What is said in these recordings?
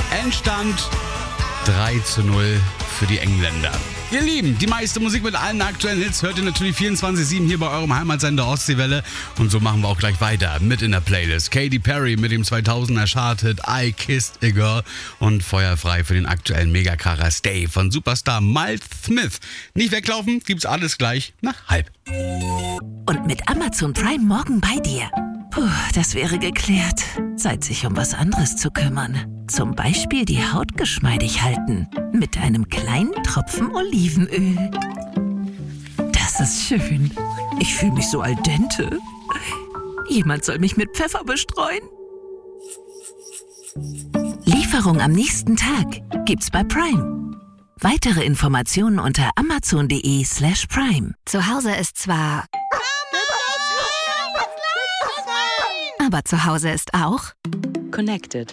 Endstand 3:0 für die Engländer. Ihr Lieben, die meiste Musik mit allen aktuellen Hits hört ihr natürlich 24/7 hier bei eurem Heimatsender Ostseewelle. Und so machen wir auch gleich weiter mit in der Playlist. Katy Perry mit dem 2000er Charthit I Kissed a Girl und feuerfrei für den aktuellen Megakracher Stay von Superstar Miles Smith. Nicht weglaufen, gibt's alles gleich nach 1:30. Und mit Amazon Prime morgen bei dir. Puh, das wäre geklärt. Zeit, sich um was anderes zu kümmern. Zum Beispiel die Haut geschmeidig halten. Mit einem kleinen Tropfen Olivenöl. Das ist schön. Ich fühle mich so al dente. Jemand soll mich mit Pfeffer bestreuen. Lieferung am nächsten Tag gibt's bei Prime. Weitere Informationen unter amazon.de/prime. Zu Hause ist zwar... Aber zu Hause ist auch... Connected.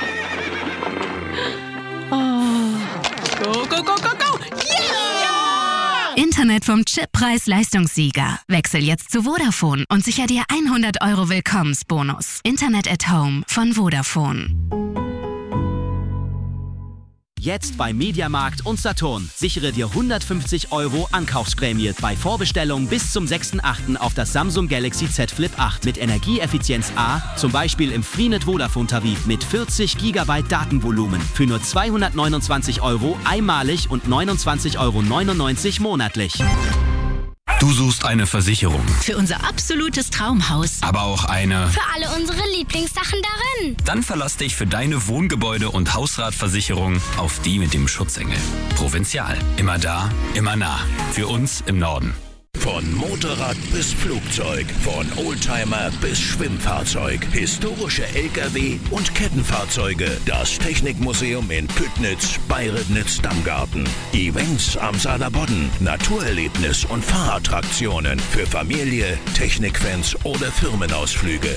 Oh. Go, go, go, go, go! Yeah! Internet vom Chip-Preis-Leistungssieger. Wechsel jetzt zu Vodafone und sicher dir 100 € Willkommensbonus. Internet at Home von Vodafone. Jetzt bei Mediamarkt und Saturn. Sichere dir 150 € Ankaufsprämie bei Vorbestellung bis zum 6.8. auf das Samsung Galaxy Z Flip 8 mit Energieeffizienz A, zum Beispiel im Freenet Vodafone Tarif mit 40 GB Datenvolumen für nur 229 € einmalig und 29,99 € monatlich. Du suchst eine Versicherung, Für unser absolutes Traumhaus. aber auch eine. Für alle unsere Lieblingssachen darin. Dann verlass dich für deine Wohngebäude- und Hausratversicherung auf die mit dem Schutzengel. Provinzial. Immer da, immer nah. Für uns im Norden. Von Motorrad bis Flugzeug, von Oldtimer bis Schwimmfahrzeug, historische LKW und Kettenfahrzeuge. Das Technikmuseum in Püttnitz bei Ribnitz-Damgarten. Events am Saarlandbodden, Naturerlebnis und Fahrattraktionen für Familie, Technikfans oder Firmenausflüge.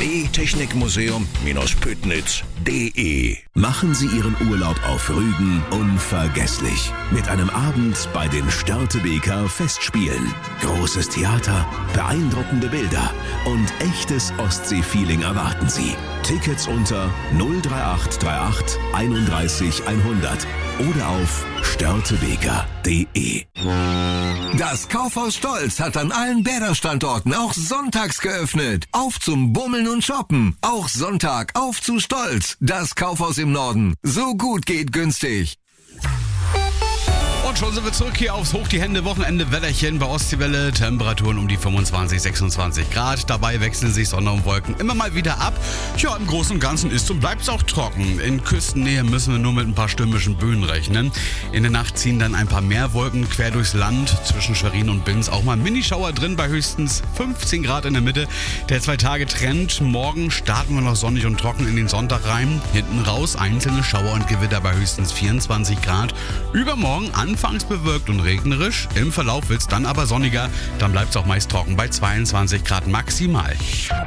www.technikmuseum-püttnitz.de. Machen Sie Ihren Urlaub auf Rügen unvergesslich. Mit einem Abend bei den Störtebeker Festspielen. Großes Theater, beeindruckende Bilder und echtes Ostsee-Feeling erwarten Sie. Tickets unter 03838 31 100 oder auf störtebeker.de. Das Kaufhaus Stolz hat an allen Bäderstandorten auch sonntags geöffnet. Auf zum Bummeln und Shoppen. Auch Sonntag auf zu Stolz. Das Kaufhaus im Norden. So gut geht günstig. Und schon sind wir zurück hier aufs Hoch die Hände Wochenende Wetterchen bei Ostseewelle. Temperaturen um die 25, 26 Grad. Dabei wechseln sich Sonne und Wolken immer mal wieder ab. Ja, im Großen und Ganzen ist und bleibt es auch trocken. In Küstennähe müssen wir nur mit ein paar stürmischen Böen rechnen. In der Nacht ziehen dann ein paar mehr Wolken quer durchs Land. Zwischen Schwerin und Binz auch mal Minischauer drin bei höchstens 15 Grad in der Mitte. Der 2-Tage-Trend. Morgen starten wir noch sonnig und trocken in den Sonntag rein. Hinten raus einzelne Schauer und Gewitter bei höchstens 24 Grad. Übermorgen anfangs bewölkt und regnerisch. Im Verlauf wird es dann aber sonniger. Dann bleibt es auch meist trocken bei 22 Grad maximal.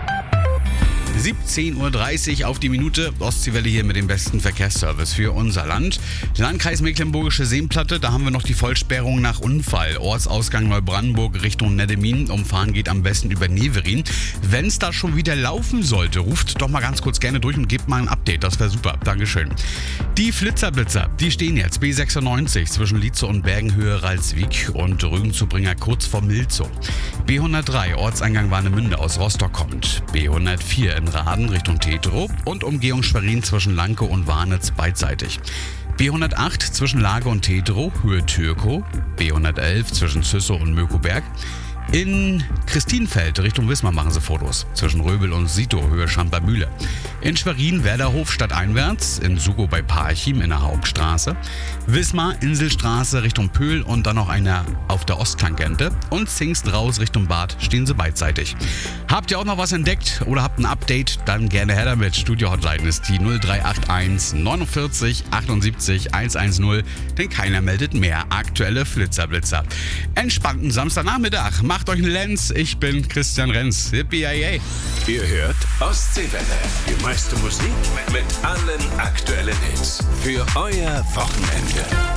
17:30 Uhr auf die Minute. Ostseewelle hier mit dem besten Verkehrsservice für unser Land. Landkreis Mecklenburgische Seenplatte, da haben wir noch die Vollsperrung nach Unfall. Ortsausgang Neubrandenburg Richtung Neddemin. Umfahren geht am besten über Neverin. Wenn es da schon wieder laufen sollte, ruft doch mal ganz kurz gerne durch und gebt mal ein Update. Das wäre super. Dankeschön. Die Flitzerblitzer, die stehen jetzt B96 zwischen Lietze und Bergenhöhe Ralswiek und Rügenzubringer kurz vor Milzow. B103 Ortseingang Warnemünde aus Rostock kommt. B104 in Raden Richtung Tetro und Umgehung Schwerin zwischen Lanke und Warnitz beidseitig. B108 zwischen Lage und Tetro, Höhe Türkow. B111 zwischen Züssow und Mökoberg. In Christinfeld Richtung Wismar machen sie Fotos. Zwischen Röbel und Sito, Höhe Schampermühle. In Schwerin Werderhof stadteinwärts. In Sugow bei Parchim in der Hauptstraße. Wismar Inselstraße Richtung Pöhl und dann noch einer auf der Osttangente. Und Zingst raus Richtung Bad stehen sie beidseitig. Habt ihr auch noch was entdeckt oder habt ein Update? Dann gerne her damit. Studio Hotline ist die 0381 49 78 110. Denn keiner meldet mehr. Aktuelle Flitzerblitzer. Entspannten Samstagnachmittag. Macht euch einen Lenz. Ich bin Christian Renz. Yippie-yay. Ihr hört Ostseewelle. Die meiste Musik mit allen aktuellen Hits. Für euer Wochenende.